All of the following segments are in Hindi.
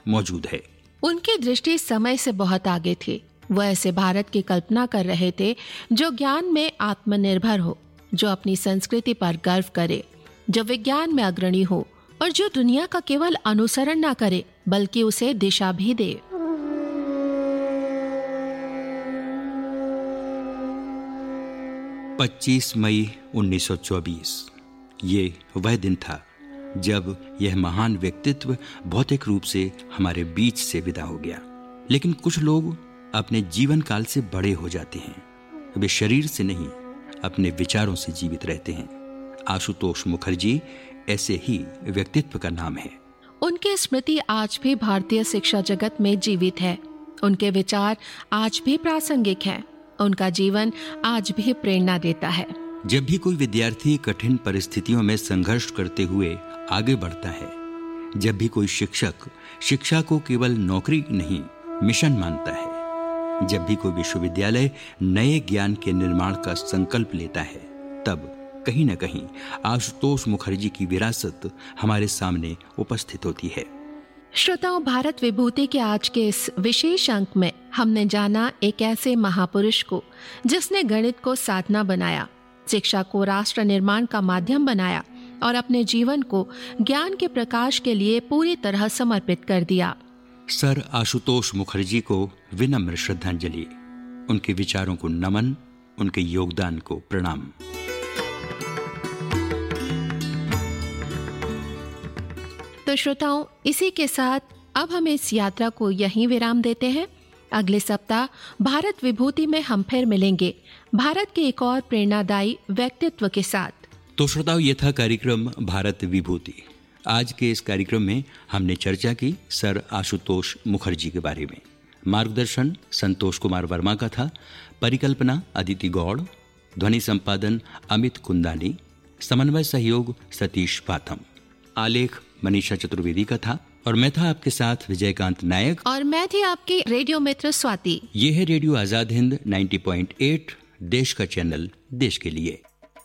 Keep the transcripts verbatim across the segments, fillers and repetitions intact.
मौजूद है। उनकी दृष्टि समय से बहुत आगे थी। वो ऐसे भारत की कल्पना कर रहे थे जो ज्ञान में आत्मनिर्भर हो, जो अपनी संस्कृति पर गर्व करे, जो विज्ञान में अग्रणी हो और जो दुनिया का केवल अनुसरण न करे बल्कि उसे दिशा भी दे। पच्चीस मई उन्नीस सौ चौबीस ये वह दिन था जब यह महान व्यक्तित्व भौतिक रूप से हमारे बीच से विदा हो गया। लेकिन कुछ लोग अपने जीवन काल से बड़े हो जाते हैं। वे शरीर से नहीं, अपने विचारों से जीवित रहते हैं। आशुतोष मुखर्जी ऐसे ही व्यक्तित्व का नाम है। उनकी स्मृति आज भी भारतीय शिक्षा जगत में जीवित है। उनके विचार आज भी प्रासंगिक हैं। उनका जीवन आज भी प्रेरणा देता है। जब भी कोई विद्यार्थी कठिन परिस्थितियों में संघर्ष करते हुए आगे बढ़ता है, जब भी कोई शिक्षक शिक्षा को केवल नौकरी नहीं मिशन मानता है, जब भी कोई विश्वविद्यालय नए ज्ञान के निर्माण का संकल्प लेता है, तब कहीं न कहीं आशुतोष मुखर्जी की विरासत हमारे सामने उपस्थित होती है। श्रोताओं, भारत विभूति के आज के इस विशेष अंक में हमने जाना एक ऐसे महापुरुष को जिसने गणित को साधना बनाया, शिक्षा को राष्ट्र निर्माण का माध्यम बनाया और अपने जीवन को ज्ञान के प्रकाश के लिए पूरी तरह समर्पित कर दिया। सर आशुतोष मुखर्जी को विनम्र श्रद्धांजलि, उनके विचारों को नमन, उनके योगदान को प्रणाम। तो श्रोताओं, इसी के साथ अब हम इस यात्रा को यहीं विराम देते हैं। अगले सप्ताह भारत विभूति में हम फिर मिलेंगे भारत के एक और प्रेरणादायी व्यक्तित्व के साथ। तो श्रोताओं, ये था कार्यक्रम भारत विभूति। आज के इस कार्यक्रम में हमने चर्चा की सर आशुतोष मुखर्जी के बारे में। मार्गदर्शन संतोष कुमार वर्मा का था, परिकल्पना अदिति गौड़, ध्वनि संपादन अमित कुंदानी, समन्वय सहयोग सतीश पाथम, आलेख मनीषा चतुर्वेदी का था और मैं था आपके साथ विजयकांत नायक और मैं थी आपकी रेडियो मित्र स्वाति। ये है रेडियो आजाद हिंद नब्बे पॉइंट आठ, देश का चैनल, देश के लिए।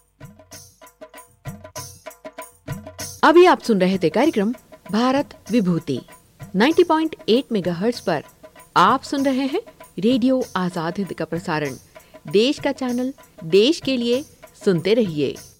अभी आप सुन रहे थे कार्यक्रम भारत विभूति नब्बे पॉइंट आठ मेगाहर्ट्ज पर। आप सुन रहे हैं रेडियो आजाद हिंद का प्रसारण, देश का चैनल, देश के लिए। सुनते रहिए।